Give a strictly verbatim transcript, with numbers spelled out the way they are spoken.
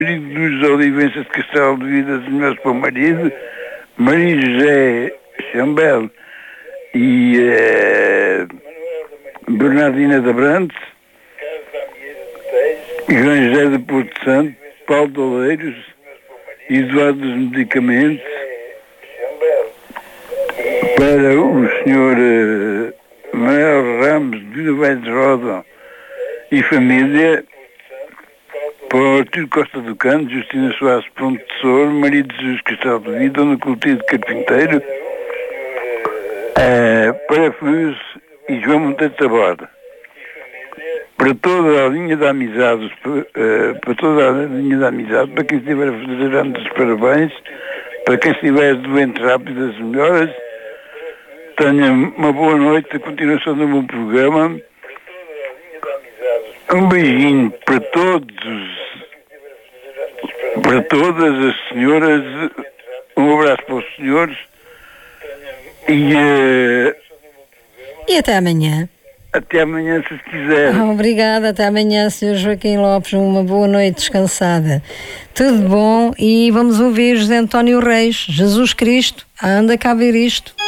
dos Olivenças de Castelo de Vida, dos meus para o marido, Maria José Chambel e eh, Bernardina da Brantes, João José de Porto Santo, Paulo de Oleiros, Eduardo dos Medicamentos, para o senhor uh, Manuel Ramos de Novelhos Roda e família, para o Artur Costa do Canto, Justina Soares Ponte Tesouro, Maria de Jesus Castelo de Vida, Dona Clotilde Carpinteiro, uh, para Flus e João Monteiro Taborda. Para toda a linha de amizade, uh, para toda a linha de amizade, para quem estiver a fazer anos os parabéns, para quem estiver doente rápido, as melhoras, tenha uma boa noite, a continuação do meu programa. Um beijinho para todos, para todas as senhoras, um abraço para os senhores e, uh, e até amanhã. Até amanhã, se quiser. Ah, obrigada, até amanhã, senhor Joaquim Lopes, uma boa noite descansada. Tudo bom, e vamos ouvir José António Reis, Jesus Cristo, anda cá ver isto.